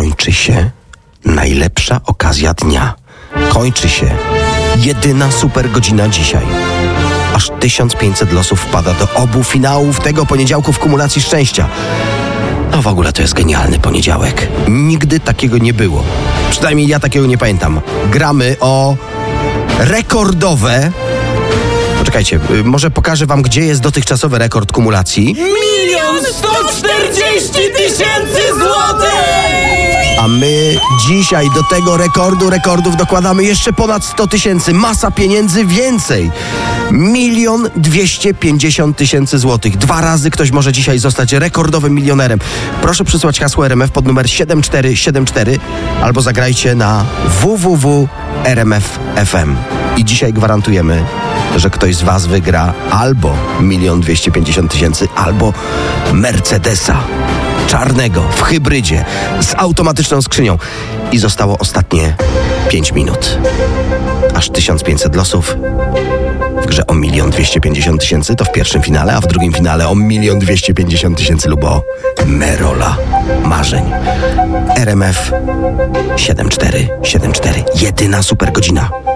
Kończy się najlepsza okazja dnia. Kończy się jedyna super godzina dzisiaj. Aż 1500 losów wpada do obu finałów tego poniedziałku w kumulacji szczęścia. No w ogóle to jest genialny poniedziałek. Nigdy takiego nie było. Przynajmniej ja takiego nie pamiętam. Gramy o rekordowe... Poczekajcie, może pokażę wam, gdzie jest dotychczasowy rekord kumulacji. 1 140 000 złotych! A my dzisiaj do tego rekordów dokładamy jeszcze ponad 100 000. Masa pieniędzy więcej. 1 250 000 złotych. 2 razy ktoś może dzisiaj zostać rekordowym milionerem. Proszę przysłać hasło RMF pod numer 7474 albo zagrajcie na www.rmf.fm. I dzisiaj gwarantujemy, że ktoś z was wygra albo 1 250 000, albo Mercedesa czarnego w hybrydzie z automatyczną skrzynią. I zostało ostatnie 5 minut. Aż 1500 losów. W grze o 1 250 000 to w pierwszym finale, a w drugim finale o 1 250 000 lub o Merola marzeń. RMF 7474. Jedyna super godzina.